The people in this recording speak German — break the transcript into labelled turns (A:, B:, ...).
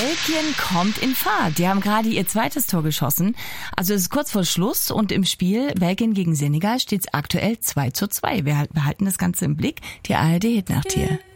A: Belgien kommt in Fahrt. Die haben gerade ihr zweites Tor geschossen. Also es ist kurz vor Schluss und im Spiel Belgien gegen Senegal steht es aktuell 2:2. Wir halten das Ganze im Blick. Die ARD Hit Nacht hier.